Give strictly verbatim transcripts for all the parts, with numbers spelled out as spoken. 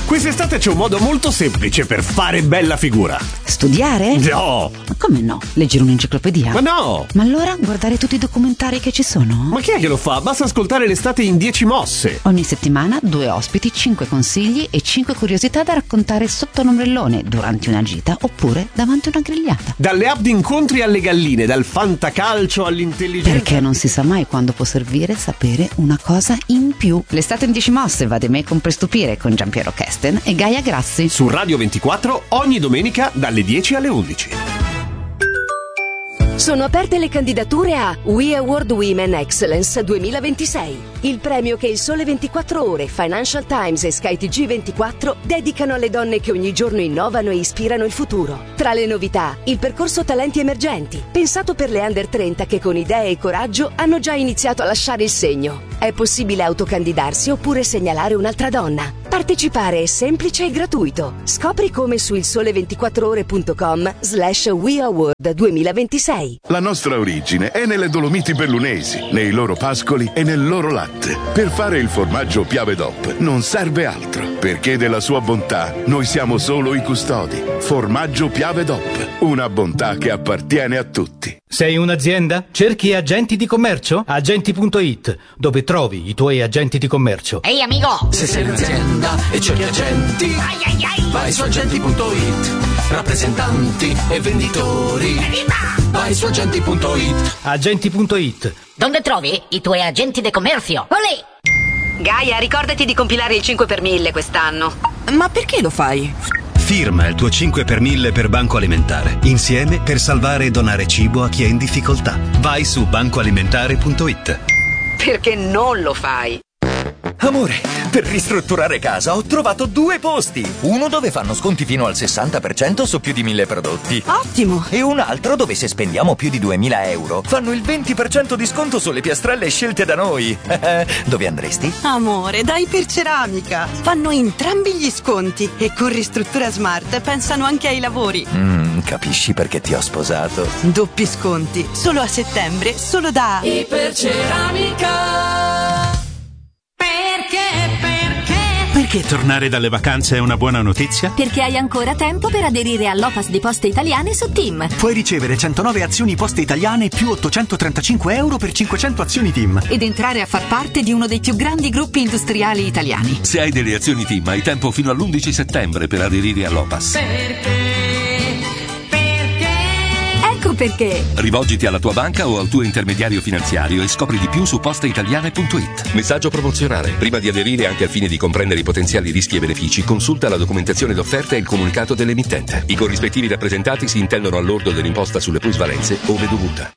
Quest'estate c'è un modo molto semplice per fare bella figura. Studiare? No! Ma come no? Leggere un'enciclopedia? Ma no! Ma allora guardare tutti i documentari che ci sono? Ma chi è che lo fa? Basta ascoltare l'estate in dieci mosse. Ogni settimana due ospiti, cinque consigli e cinque curiosità da raccontare sotto un ombrellone, durante una gita oppure davanti a una grigliata. Dalle app di incontri alle galline, dal fantacalcio all'intelligenza. Perché non si sa mai quando può servire sapere una cosa in più. L'estate in dieci mosse va di me con per stupire con Giampiero Kesten e Gaia Grassi. Su Radio ventiquattro ogni domenica dalle dieci alle undici. Sono aperte le candidature a We Award Women Excellence duemilaventisei, il premio che il Sole ventiquattro Ore, Financial Times e Sky T G ventiquattro dedicano alle donne che ogni giorno innovano e ispirano il futuro. Tra le novità, il percorso Talenti Emergenti, pensato per le under trenta che con idee e coraggio hanno già iniziato a lasciare il segno. È possibile autocandidarsi oppure segnalare un'altra donna. Partecipare è semplice e gratuito. Scopri come su il sole ventiquattro ore punto com slash We Award duemilaventisei. La nostra origine è nelle Dolomiti Bellunesi, nei loro pascoli e nel loro latte. Per fare il formaggio Piave D O P non serve altro, perché della sua bontà noi siamo solo i custodi. Formaggio Piave D O P, una bontà che appartiene a tutti. Sei un'azienda? Cerchi agenti di commercio? Agenti punto it, dove trovi i tuoi agenti di commercio. Ehi amico! Se sei un'azienda e cerchi agenti, ai ai ai. vai su agenti punto it. Rappresentanti e venditori, Evviva! vai su agenti punto it. Agenti punto it. Dove trovi i tuoi agenti di commercio? Olè! Gaia, ricordati di compilare il cinque per mille quest'anno. Ma perché lo fai? Firma il tuo cinque per mille per Banco Alimentare. Insieme per salvare e donare cibo a chi è in difficoltà. Vai su banco alimentare punto it. Perché non lo fai? Amore, per ristrutturare casa ho trovato due posti. Uno dove fanno sconti fino al sessanta per cento su più di mille prodotti. Ottimo! E un altro dove se spendiamo più di duemila euro fanno il venti per cento di sconto sulle piastrelle scelte da noi. Dove andresti? Amore, dai per Ceramica. Fanno entrambi gli sconti e con Ristruttura Smart pensano anche ai lavori. Mm, capisci perché ti ho sposato? Doppi sconti, solo a settembre, solo da Iperceramica. Perché tornare dalle vacanze è una buona notizia? Perché hai ancora tempo per aderire all'O P A S di Poste Italiane su Team. Puoi ricevere centonove azioni Poste Italiane più ottocentotrentacinque euro per cinquecento azioni Team. Ed entrare a far parte di uno dei più grandi gruppi industriali italiani. Se hai delle azioni Team hai tempo fino all'undici settembre per aderire all'O P A S. Perché? Ecco perché. Rivolgiti alla tua banca o al tuo intermediario finanziario e scopri di più su posteitaliane punto it. Messaggio promozionale. Prima di aderire, anche al fine di comprendere i potenziali rischi e benefici, consulta la documentazione d'offerta e il comunicato dell'emittente. I corrispettivi rappresentati si intendono al lordo dell'imposta sulle plusvalenze ove dovuta.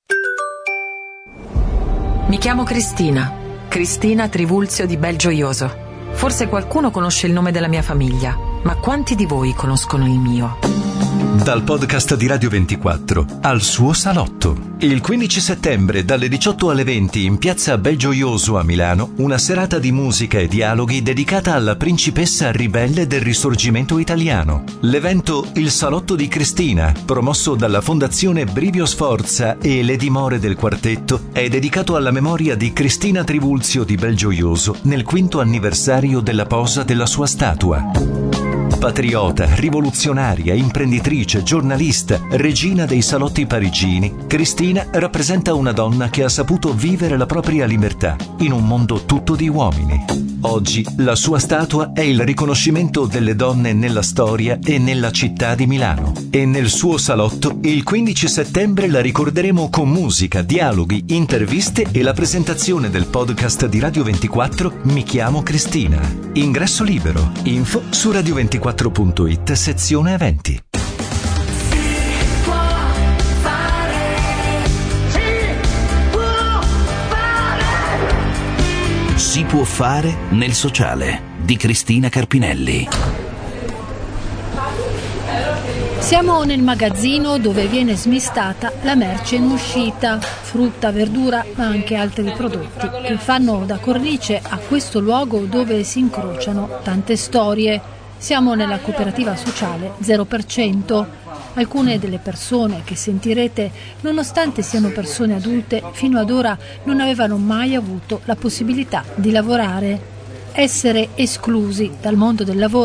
Mi chiamo Cristina, Cristina Trivulzio di Belgioioso. Forse qualcuno conosce il nome della mia famiglia, ma quanti di voi conoscono il mio? Dal podcast di Radio ventiquattro al suo salotto. Il quindici settembre dalle diciotto alle venti in piazza Belgioioso a Milano, una serata di musica e dialoghi dedicata alla principessa ribelle del risorgimento italiano. L'evento Il Salotto di Cristina, promosso dalla Fondazione Brivio Sforza e le dimore del quartetto, è dedicato alla memoria di Cristina Trivulzio di Belgioioso nel quinto anniversario della posa della sua statua. Patriota, rivoluzionaria, imprenditrice, giornalista, regina dei salotti parigini, Cristina rappresenta una donna che ha saputo vivere la propria libertà in un mondo tutto di uomini. Oggi la sua statua è il riconoscimento delle donne nella storia e nella città di Milano. E nel suo salotto il quindici settembre la ricorderemo con musica, dialoghi, interviste e la presentazione del podcast di Radio ventiquattro Mi chiamo Cristina. Ingresso libero. Info su radio ventiquattro punto it sezione eventi. Si può fare nel sociale di Cristina Carpinelli. Siamo nel magazzino dove viene smistata la merce in uscita, frutta, verdura, ma anche altri prodotti che fanno da cornice a questo luogo dove si incrociano tante storie. Siamo nella cooperativa sociale zero per cento. Alcune delle persone che sentirete, nonostante siano persone adulte, fino ad ora non avevano mai avuto la possibilità di lavorare. Essere esclusi dal mondo del lavoro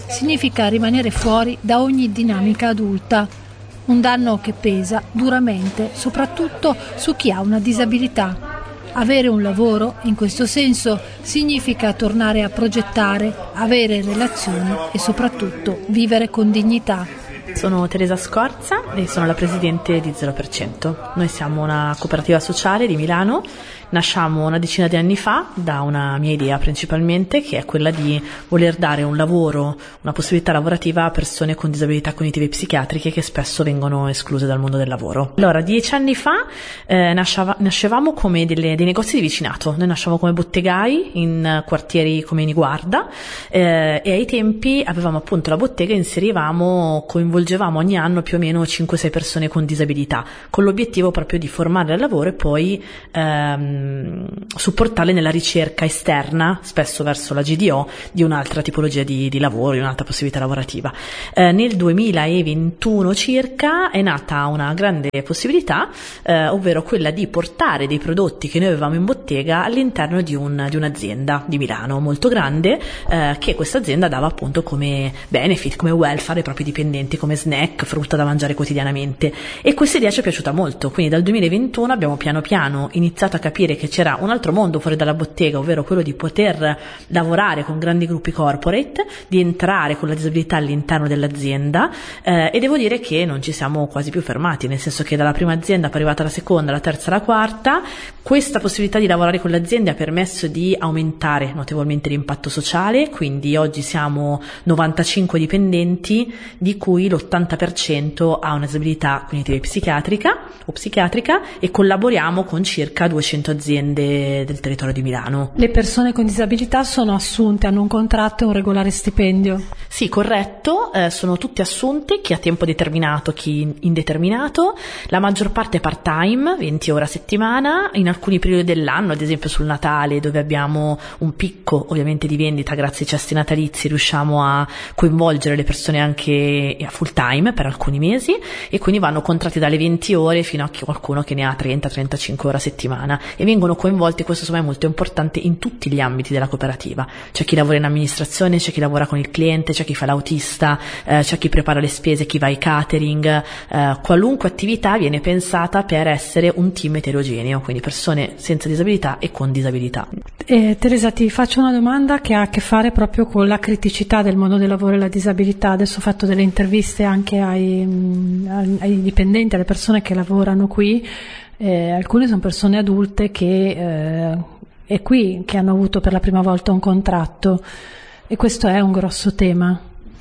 significa rimanere fuori da ogni dinamica adulta. Un danno che pesa duramente, soprattutto su chi ha una disabilità. Avere un lavoro, in questo senso, significa tornare a progettare, avere relazioni e soprattutto vivere con dignità. Sono Teresa Scorza e sono la presidente di zero per cento. Noi siamo una cooperativa sociale di Milano. Nasciamo una decina di anni fa da una mia idea principalmente, che è quella di voler dare un lavoro, una possibilità lavorativa a persone con disabilità cognitive e psichiatriche che spesso vengono escluse dal mondo del lavoro. Allora, dieci anni fa eh, nasceva, nascevamo come delle, dei negozi di vicinato. Noi nascevamo come bottegai in quartieri come Niguarda eh, e ai tempi avevamo appunto la bottega e inserivamo, coinvolgevamo ogni anno più o meno cinque sei persone con disabilità, con l'obiettivo proprio di formarle al lavoro e poi ehm, supportarle nella ricerca esterna, spesso verso la G D O, di un'altra tipologia di, di lavoro, di un'altra possibilità lavorativa. Eh, nel duemilaventuno circa è nata una grande possibilità, eh, ovvero quella di portare dei prodotti che noi avevamo in bottega all'interno di, un, di un'azienda di Milano molto grande, eh, che questa azienda dava appunto come benefit, come welfare ai propri dipendenti, come snack, frutta da mangiare quotidianamente. E questa idea ci è piaciuta molto, quindi dal duemilaventuno abbiamo piano piano iniziato a capire che c'era un altro mondo fuori dalla bottega, ovvero quello di poter lavorare con grandi gruppi corporate, di entrare con la disabilità all'interno dell'azienda eh, e devo dire che non ci siamo quasi più fermati, nel senso che dalla prima azienda poi è arrivata la seconda, la terza, la quarta. Questa possibilità di lavorare con le aziende ha permesso di aumentare notevolmente l'impatto sociale, quindi oggi siamo novantacinque dipendenti, di cui l'ottanta per cento ha una disabilità cognitiva e psichiatrica o psichiatrica, e collaboriamo con circa duecento aziende del territorio di Milano. Le persone con disabilità sono assunte, hanno un contratto e un regolare stipendio? Sì, corretto, eh, sono tutte assunte, chi a tempo determinato, chi indeterminato. La maggior parte è part-time, venti ore a settimana, in alcuni periodi dell'anno, ad esempio sul Natale, dove abbiamo un picco ovviamente di vendita grazie ai cesti natalizi, riusciamo a coinvolgere le persone anche a full-time per alcuni mesi, e quindi vanno contratti dalle venti ore fino a qualcuno che ne ha trenta trentacinque ore a settimana, e vengono coinvolti, questo insomma è molto importante, in tutti gli ambiti della cooperativa. C'è chi lavora in amministrazione, c'è chi lavora con il cliente, c'è chi fa l'autista, eh, c'è chi prepara le spese, chi va ai catering, eh, qualunque attività viene pensata per essere un team eterogeneo, quindi persone senza disabilità e con disabilità. Eh, Teresa, ti faccio una domanda che ha a che fare proprio con la criticità del mondo del lavoro e la disabilità. Adesso ho fatto delle interviste anche ai, ai, ai dipendenti, alle persone che lavorano qui. Eh, alcune sono persone adulte che eh, è qui che hanno avuto per la prima volta un contratto, e questo è un grosso tema.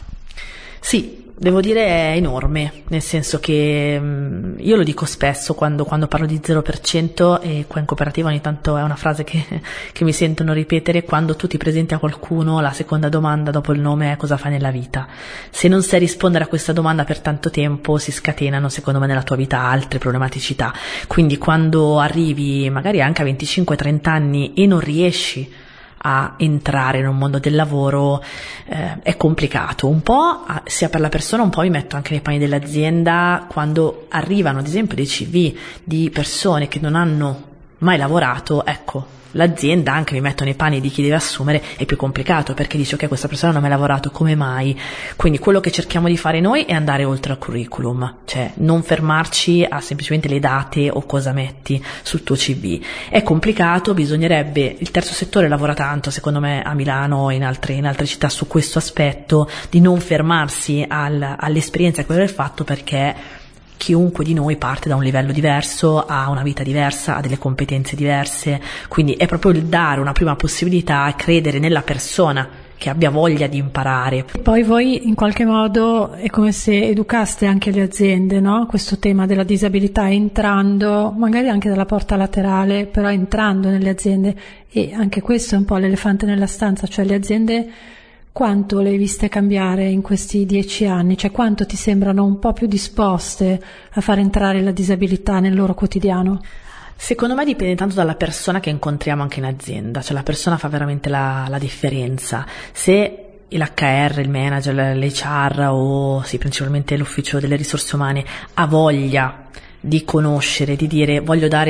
Sì, devo dire è enorme, nel senso che mh, io lo dico spesso quando, quando parlo di zero per cento, e qua in cooperativa ogni tanto è una frase che, che mi sentono ripetere: quando tu ti presenti a qualcuno la seconda domanda dopo il nome è: cosa fai nella vita? Se non sai rispondere a questa domanda per tanto tempo, si scatenano secondo me nella tua vita altre problematicità. Quindi quando arrivi magari anche a venticinque trenta anni e non riesci a entrare in un mondo del lavoro, eh, è complicato un po', sia per la persona, un po' mi metto anche nei panni dell'azienda, quando arrivano ad esempio dei C V di persone che non hanno mai lavorato. Ecco, l'azienda, anche mi metto nei panni di chi deve assumere, è più complicato, perché dice: ok, questa persona non ha mai lavorato, come mai? Quindi quello che cerchiamo di fare noi è andare oltre al curriculum, cioè non fermarci a semplicemente le date o cosa metti sul tuo C V. È complicato, bisognerebbe, il terzo settore lavora tanto secondo me a Milano e in altre, in altre città su questo aspetto, di non fermarsi al, all'esperienza e quello del fatto, perché chiunque di noi parte da un livello diverso, ha una vita diversa, ha delle competenze diverse, quindi è proprio il dare una prima possibilità, credere nella persona che abbia voglia di imparare. Poi voi in qualche modo è come se educaste anche le aziende, no? Questo tema della disabilità, entrando magari anche dalla porta laterale, però entrando nelle aziende, e anche questo è un po' l'elefante nella stanza, cioè le aziende quanto le hai viste cambiare in questi dieci anni? Cioè quanto ti sembrano un po' più disposte a far entrare la disabilità nel loro quotidiano? Secondo me dipende tanto dalla persona che incontriamo anche in azienda, cioè la persona fa veramente la, la differenza. Se l'H R, il manager, l'H R o sì, principalmente l'ufficio delle risorse umane ha voglia di conoscere, di dire: voglio dare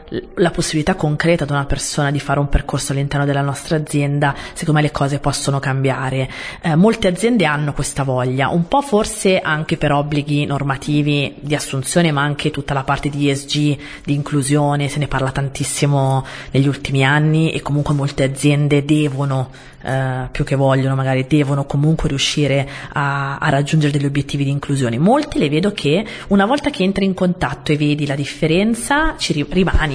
la possibilità concreta ad una persona di fare un percorso all'interno della nostra azienda, secondo me le cose possono cambiare. Eh, molte aziende hanno questa voglia, un po' forse anche per obblighi normativi di assunzione, ma anche tutta la parte di E S G, di inclusione, se ne parla tantissimo negli ultimi anni, e comunque molte aziende devono, eh, più che vogliono magari, devono comunque riuscire a, a raggiungere degli obiettivi di inclusione. Molti le vedo che una volta che entri in contatto e vedi la differenza ci ri- rimani.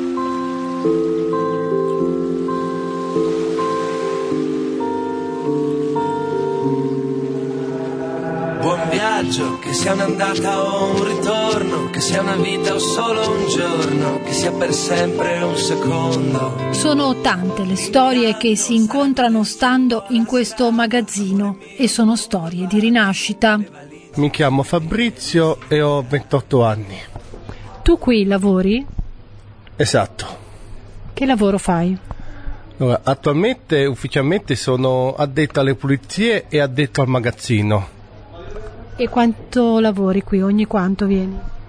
Buon viaggio, che sia un'andata o un ritorno, che sia una vita o solo un giorno, che sia per sempre un secondo. Sono tante le storie che si incontrano stando in questo magazzino, e sono storie di rinascita. Mi chiamo Fabrizio e ho ventotto anni. Tu qui lavori? Esatto. Che lavoro fai? Allora, attualmente ufficialmente sono addetto alle pulizie e addetto al magazzino. E quanto lavori qui? Ogni quanto vieni?